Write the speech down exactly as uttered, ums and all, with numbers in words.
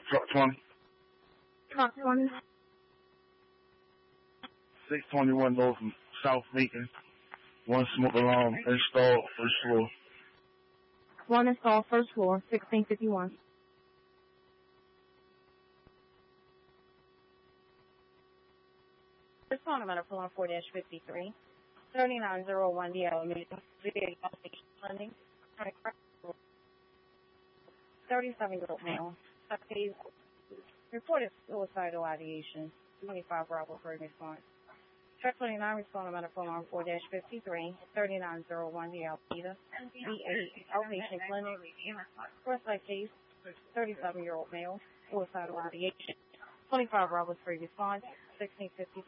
Truck twenty. Truck twenty. six twenty-one North from South Macon. One smoke alarm installed first floor. One installed first floor, sixteen fifty-one. Respond to matter four four fifty-three. thirty-nine oh one D L funding. thirty-seven-year-old male. Reported suicidal ideation. twenty-five Bravo for response. Truck twenty-nine, respond to matter four fifty-three. thirty-nine oh one D L V eight outpatient clinic. First life case. thirty-seven-year-old male. Suicidal ideation. twenty-five Bravo for response. sixteen fifty.